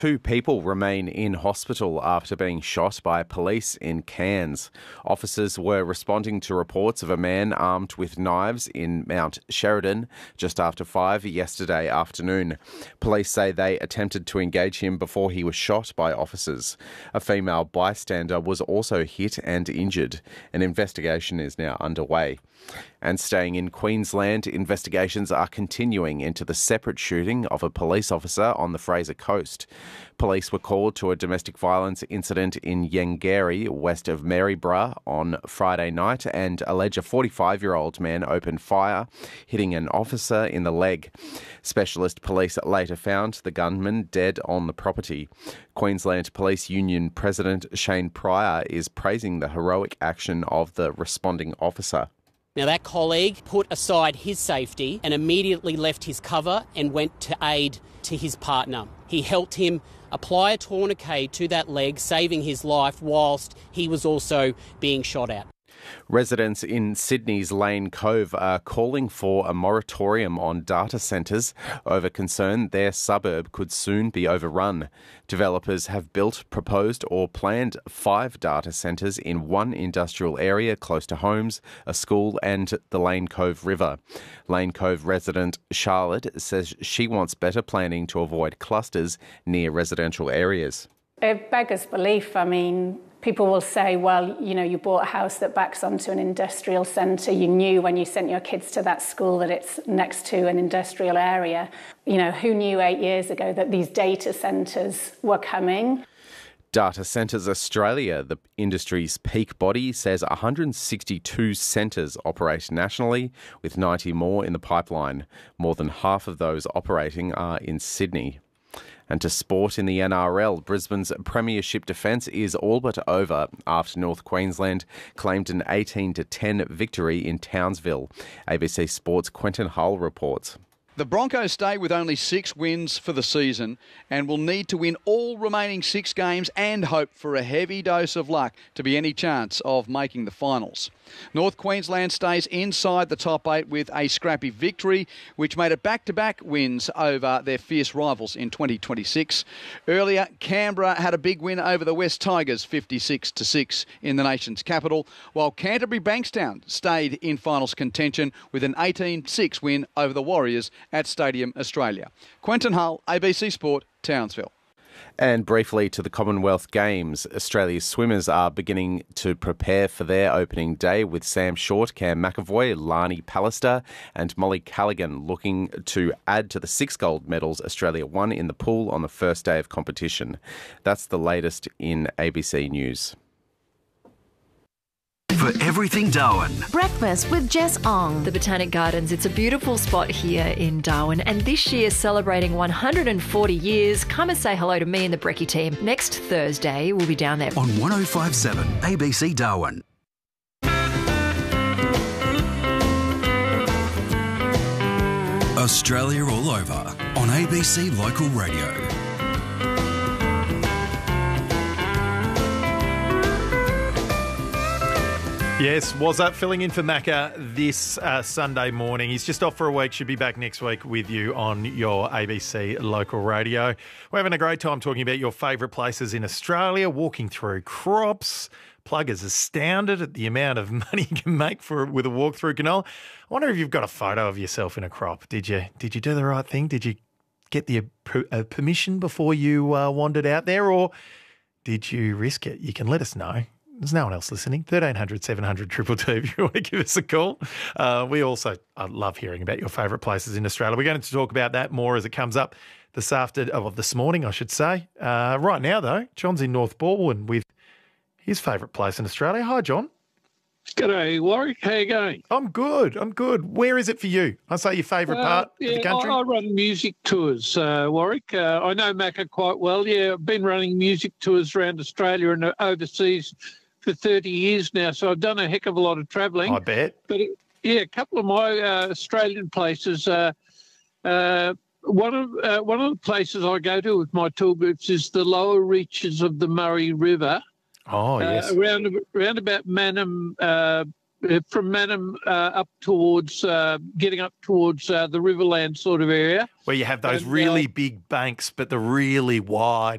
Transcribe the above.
Two people remain in hospital after being shot by police in Cairns. Officers were responding to reports of a man armed with knives in Mount Sheridan just after 5 yesterday afternoon. Police say they attempted to engage him before he was shot by officers. A female bystander was also hit and injured. An investigation is now underway. And staying in Queensland, investigations are continuing into the separate shooting of a police officer on the Fraser Coast. Police were called to a domestic violence incident in Yangeri, west of Maryborough, on Friday night and allege a 45-year-old man opened fire, hitting an officer in the leg. Specialist police later found the gunman dead on the property. Queensland Police Union President Shane Pryor is praising the heroic action of the responding officer. Now, that colleague put aside his safety and immediately left his cover and went to aid to his partner. He helped him apply a tourniquet to that leg, saving his life whilst he was also being shot at. Residents in Sydney's Lane Cove are calling for a moratorium on data centres over concern their suburb could soon be overrun. Developers have built, proposed or planned 5 data centres in one industrial area close to homes, a school and the Lane Cove River. Lane Cove resident Charlotte says she wants better planning to avoid clusters near residential areas. It beggars belief. I mean, people will say, well, you bought a house that backs onto an industrial centre. You knew when you sent your kids to that school that it's next to an industrial area. Who knew 8 years ago that these data centres were coming? Data Centres Australia, the industry's peak body, says 162 centres operate nationally, with 90 more in the pipeline. More than half of those operating are in Sydney. And to sport in the NRL, Brisbane's premiership defence is all but over after North Queensland claimed an 18-10 victory in Townsville. ABC Sport's Quentin Hull reports. The Broncos stay with only 6 wins for the season and will need to win all remaining 6 games and hope for a heavy dose of luck to be any chance of making the finals. North Queensland stays inside the top 8 with a scrappy victory, which made it back-to-back wins over their fierce rivals in 2026. Earlier, Canberra had a big win over the West Tigers, 56-6 in the nation's capital, while Canterbury Bankstown stayed in finals contention with an 18-6 win over the Warriors at Stadium Australia. Quentin Hull, ABC Sport, Townsville. And briefly to the Commonwealth Games, Australia's swimmers are beginning to prepare for their opening day with Sam Short, Cam McAvoy, Lani Pallister and Molly Callaghan looking to add to the 6 gold medals Australia won in the pool on the first day of competition. That's the latest in ABC News. For everything Darwin. Breakfast with Jess Ong. The Botanic Gardens. It's a beautiful spot here in Darwin, and this year celebrating 140 years. Come and say hello to me and the Brekkie team. Next Thursday, we'll be down there. On 105.7 ABC Darwin. Australia All Over on ABC Local Radio. Yes, was that filling in for Macca this Sunday morning. He's just off for a week, should be back next week with you on your ABC Local Radio. We're having a great time talking about your favourite places in Australia, walking through crops. Plug is astounded at the amount of money you can make with a walk through canola. I wonder if you've got a photo of yourself in a crop. Did you do the right thing? Did you get the permission before you wandered out there, or did you risk it? You can let us know. There's no one else listening. 1300 700 222 if you want to give us a call. We also love hearing about your favourite places in Australia. We're going to talk about that more as it comes up this morning, I should say. Right now, though, John's in North Balwyn with his favourite place in Australia. Hi, John. G'day, Warwick. How you going? I'm good. Where is it for you? I say your favourite part of the country. I run music tours, Warwick. I know Macca quite well. Yeah, I've been running music tours around Australia and overseas for 30 years now, so I've done a heck of a lot of travelling. I bet. But, a couple of my Australian places, one of the places I go to with my tour groups is the lower reaches of the Murray River. Oh, yes. Around about Mannum, from Mannum up towards getting up towards the Riverland sort of area. Where you have those really big banks, but the really wide